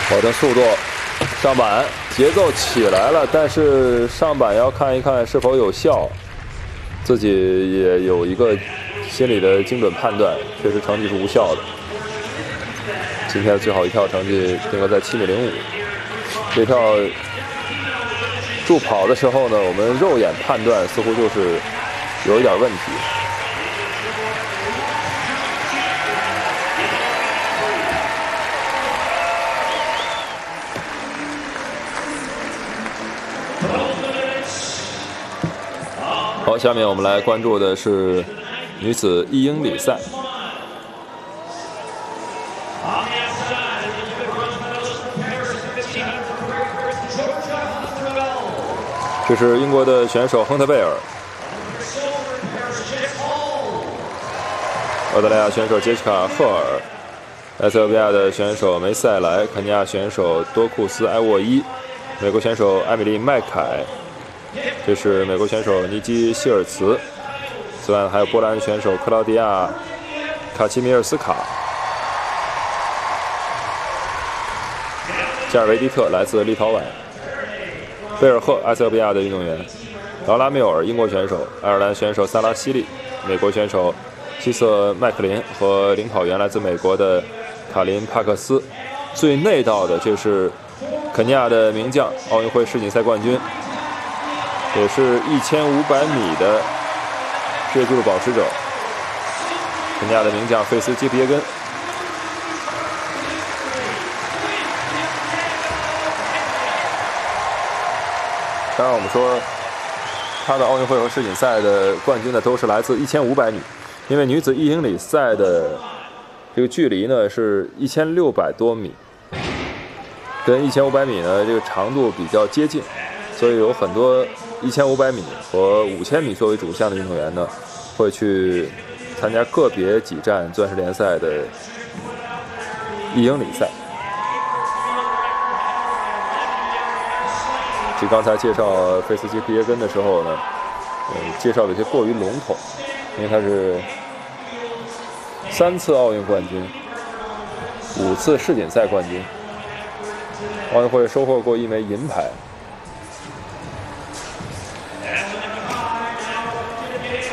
保证速度，上板节奏起来了，但是上板要看一看是否有效，自己也有一个心理的精准判断，确实成绩是无效的。今天的最好一跳成绩定格在7.05米，这跳助跑的时候呢，我们肉眼判断似乎就是有一点问题。好，下面我们来关注的是女子1英里赛。这是英国的选手亨特贝尔，澳大利亚选手杰西卡·赫尔，埃塞俄比亚的选手梅塞莱，肯尼亚选手多库斯·埃沃伊，美国选手艾米丽·麦凯。这是美国选手尼基·希尔茨，此外还有波兰选手克劳迪亚·卡奇米尔斯卡，加尔维迪特来自立陶宛，贝尔赫埃塞俄比亚的运动员，劳拉缪尔英国选手，爱尔兰选手萨拉西利，美国选手希瑟麦克林和领跑员来自美国的卡林帕克斯。最内道的就是肯尼亚的名将，奥运会世锦赛冠军，也是1500米的世界纪录保持者，肯尼亚的名将费斯杰皮耶根。当然，我们说他的奥运会和世锦赛的冠军呢，都是来自1500米，因为女子1英里赛的这个距离呢是1600多米，跟1500米呢这个长度比较接近，所以有很多1500米和5000米作为主项的运动员呢，会去参加个别几站钻石联赛的1英里赛。其实刚才介绍费斯杰皮耶根的时候呢，介绍的有些过于笼统，因为他是3次奥运冠军，5次世锦赛冠军，奥运会收获过1枚银牌。